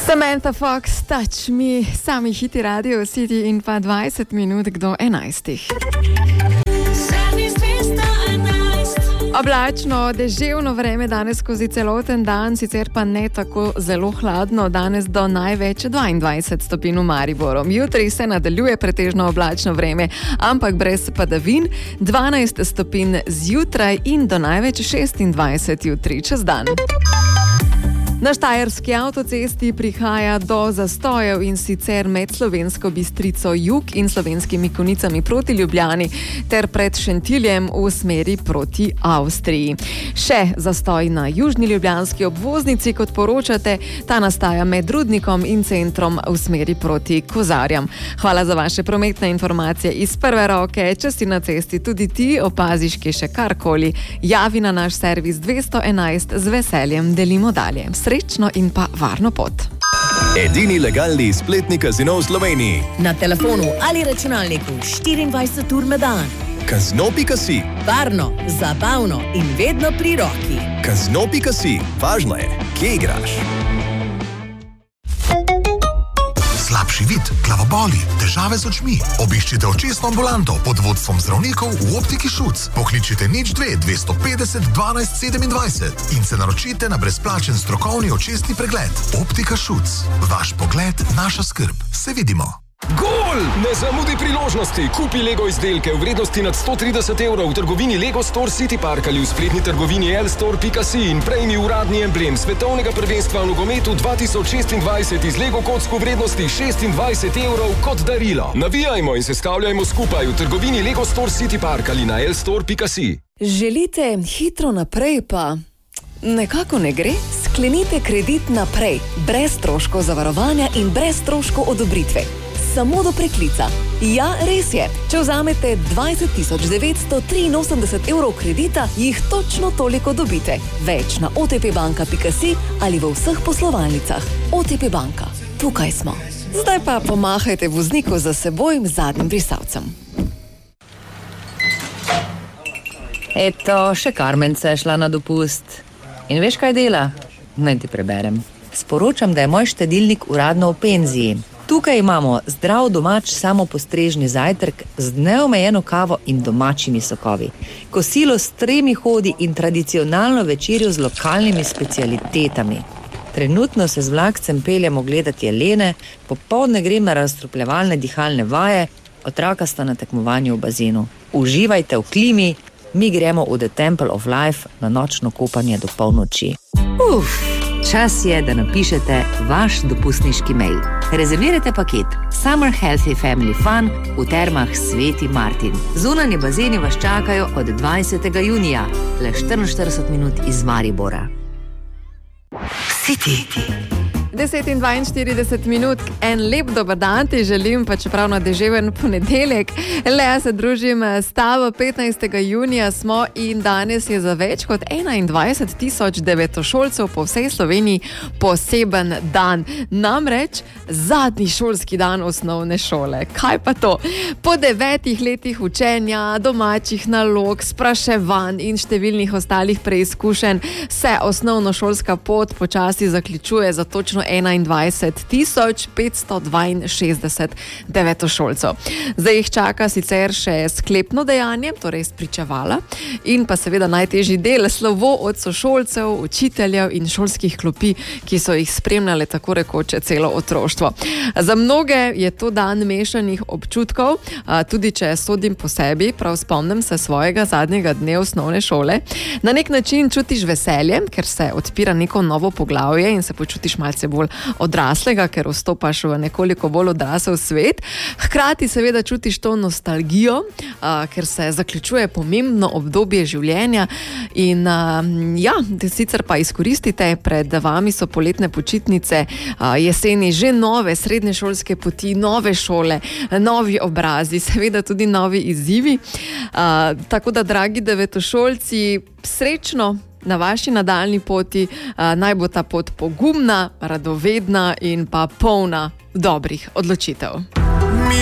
Samantha Fox, Touch Me, sami hiti Radio City in pa 20 minut do 11. Oblačno, deževno vreme danes skozi celoten dan, sicer pa ne tako zelo hladno, danes do največ 22 stopinj v Mariboru. Jutri se nadaljuje pretežno oblačno vreme, ampak brez padavin, 12 stopinj zjutraj in do največ 26 jutri čez dan. Na štajerski avtocesti prihaja do zastojev in sicer med Slovensko Bistrico jug in Slovenskimi Konicami proti Ljubljani ter pred Šentiljem v smeri proti Avstriji. Še zastoj na južni ljubljanski obvoznici, kot poročate, ta nastaja med Rudnikom in centrom v smeri proti Kozarjam. Hvala za vaše prometne informacije iz prve roke. Če si na cesti tudi ti opaziš kje še karkoli, javi na naš servis 211, z veseljem delimo dalje. Srečno in pa varno pot. Edini legalni spletni kazino v Sloveniji. Na telefonu ali računalniku 24 ur na dan. Kazino.si. Varno, zabavno in vedno pri roki. Kazino.si. Važno je, kje igraš. Slabši vid, glavoboli, težave z očmi. Obiščite očesno ambulanto pod vodstvom zdravnikov v Optiki Šuc. Pokličite 02 250 12 27 in se naročite na brezplačen strokovni očesni pregled. Optika Šuc. Vaš pogled, naša skrb. Se vidimo. Gol! Ne zamudi priložnosti. Kupi Lego izdelke v vrednosti nad 130 evrov v trgovini Lego Store City Park ali v spletni trgovini lstore.si in prejmi uradni emblem svetovnega prvenstva v nogometu 2026 iz Lego kock v vrednosti 26 evrov kot darilo. Navijajmo in se stavljajmo skupaj v trgovini Lego Store City Park ali na lstore.si. Želite hitro naprej, pa nekako ne gre? Sklenite kredit naprej, brez stroškov zavarovanja in brez stroškov odobritve. Samo do preklica. Ja, res je. Če vzamete 20 983 evrov kredita, jih točno toliko dobite. Več na otpbanka.si ali v vseh poslovalnicah. OTP banka. Tukaj smo. Zdaj pa pomahajte vozniku za seboj zadnjim brisalcem. Eto, še Karmence je šla na dopust. In veš, kaj dela? Naj ti preberem. Sporočam, da je moj štedilnik uradno v penziji. Tukaj imamo zdrav domač samopostrežni zajtrk z neomejeno kavo in domačimi sokovi. Kosilo s 3 hodi in tradicionalno večerjo z lokalnimi specialitetami. Trenutno se z vlakcem peljemo gledati jelene, popoldne grem na razstrupljevalne dihalne vaje, otroka sta na tekmovanju v bazenu. Uživajte v klimi, mi gremo v The Temple of Life na nočno kopanje do polnoči. Čas je, da napišete vaš dopustniški mail. Rezervirajte paket Summer Healthy Family Fun v termah Sveti Martin. Zunanje bazeni vas čakajo od 20. junija, le 44 minut iz Maribora. City. 10 in 42 minut, en lep dober dan ti želim, pa čeprav na deževen ponedeljek. Le jaz se družim s tabo, 15. junija smo in danes je za več kot 21 tisoč devetošolcev po vsej Sloveniji poseben dan. Namreč zadnji šolski dan osnovne šole. Kaj pa to? Po 9 letih učenja, domačih nalog, spraševanj in številnih ostalih preizkušenj se osnovnošolska pot počasi zaključuje za točno 21 562 devetošolcev. Zdaj jih čaka sicer še sklepno dejanje, torej spričevala, in pa seveda najtežji del, slovo od sošolcev, učiteljev in šolskih klopi, ki so jih spremljale tako rekoče celo otroštvo. Za mnoge je to dan mešanih občutkov, tudi če sodim po sebi, prav spomnim se svojega zadnjega dne osnovne šole. Na nek način čutiš veselje, ker se odpira neko novo poglavje in se počutiš malce bolj odraslega, ker vstopaš v nekoliko bolj odrasel svet. Hkrati seveda čutiš to nostalgijo, ker se zaključuje pomembno obdobje življenja in sicer pa izkoristite, pred vami so poletne počitnice, jeseni že nove srednješolske poti, nove šole, novi obrazi, seveda tudi novi izzivi. Tako da, dragi devetošolci, srečno na vaši nadaljni poti, naj bo ta pot pogumna, radovedna in pa polna dobrih odločitev.